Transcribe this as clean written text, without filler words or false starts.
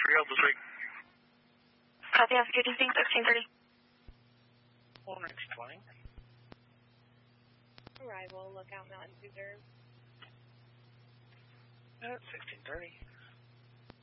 for your help this week. Copy, have a good evening, 1630. 1920. Arrival, Lookout Mountain Reserve. At 1630.